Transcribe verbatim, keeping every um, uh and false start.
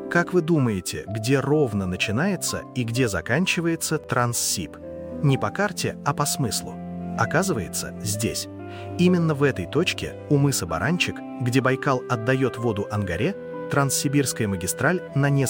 Как вы думаете, где ровно начинается и где заканчивается Транссиб? Не по карте, а по смыслу. Оказывается, здесь. Именно в этой точке, у мыса Баранчик, где Байкал отдает воду Ангаре, Транссибирская магистраль на несколько